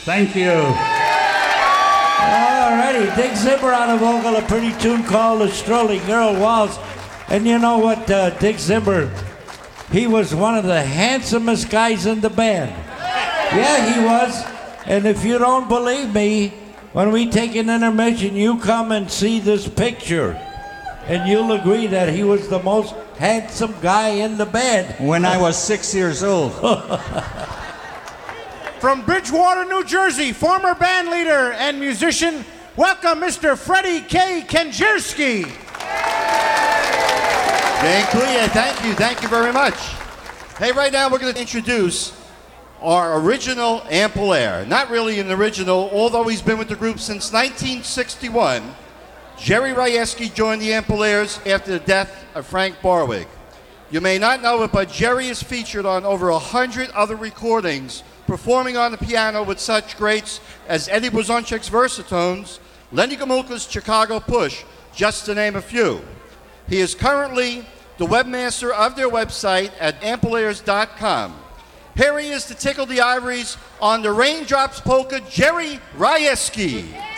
Thank you. All righty, Dick Zimmer on a vocal, a pretty tune called The Strolling Girl Waltz. And you know what, Dick Zimmer, he was one of the handsomest guys in the band. Yeah, he was. And if you don't believe me, when we take an intermission, you come and see this picture. And you'll agree that he was the most handsome guy in the band. When I was 6 years old. From Bridgewater, New Jersey, former band leader and musician, welcome Mr. Freddie K. Kenjierski. Thank you very much. Hey, right now we're going to introduce our original Ampalair. Not really an original, although he's been with the group since 1961. Jerry Rajewski joined the Ampalairs after the death of Frank Barwig. You may not know it, but Jerry is featured on over 100 other recordings, performing on the piano with such greats as Eddie Blazonczyk's Versatones, Lenny Gomulka's Chicago Push, just to name a few. He is currently the webmaster of their website at ampalairs.com. Here he is to tickle the ivories on the Raindrops Polka, Jerry Rajewski.